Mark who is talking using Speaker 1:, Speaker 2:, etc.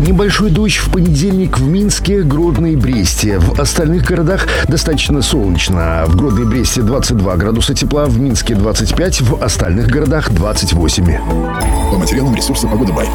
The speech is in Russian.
Speaker 1: Небольшой дождь в понедельник в Минске, Гродно и Бресте. В остальных городах достаточно солнечно. В Гродно и Бресте 22 градуса тепла, в Минске 25, в остальных городах 28.
Speaker 2: По материалам ресурса «Погода Бай».